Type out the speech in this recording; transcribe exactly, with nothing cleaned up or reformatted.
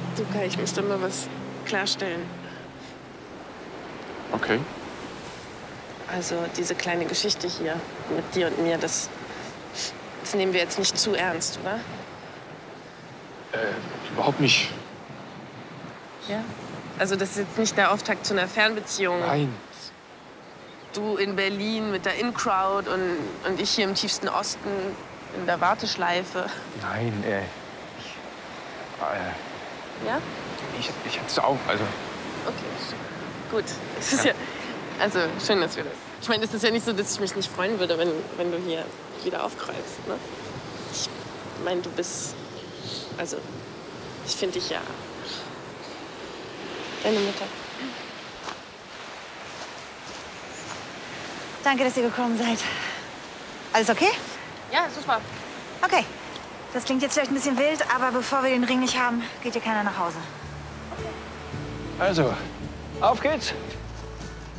Du Kai, ich muss dir mal was klarstellen. Okay. Also diese kleine Geschichte hier mit dir und mir, das, das nehmen wir jetzt nicht zu ernst, oder? Äh, überhaupt nicht. Ja? Also das ist jetzt nicht der Auftakt zu einer Fernbeziehung. Nein. Du in Berlin mit der In-Crowd und, und ich hier im tiefsten Osten in der Warteschleife. Nein, äh, ich, äh, Ja? ich, ich hatte es auch, also... Okay, gut. Es ist ja, also schön, dass wir das... Ich meine, es ist ja nicht so, dass ich mich nicht freuen würde, wenn, wenn du hier wieder aufkreuzt, ne? Ich meine, du bist... Also, ich finde dich ja... Deine Mutter. Danke, dass ihr gekommen seid. Alles okay? Ja, super. Okay. Das klingt jetzt vielleicht ein bisschen wild, aber bevor wir den Ring nicht haben, geht hier keiner nach Hause. Also, auf geht's.